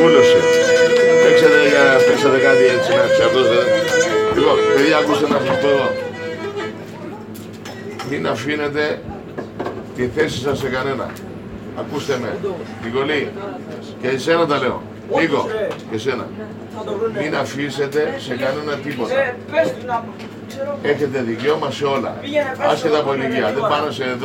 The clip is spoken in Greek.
Βούλωσε. Παίξατε κάτι έτσι να ξαρτώστε. Λοιπόν, παιδιά, ακούστε να σας πω εδώ. Μην αφήνετε τη θέση σας σε κανένα. Ακούστε με. Νικολή, και εσένα τα λέω. Νίκο, και εσένα. Μην αφήσετε σε κανένα τίποτα. Έχετε δικαίωμα σε όλα. Άσχετα από ηλικία. Δεν πάνε σε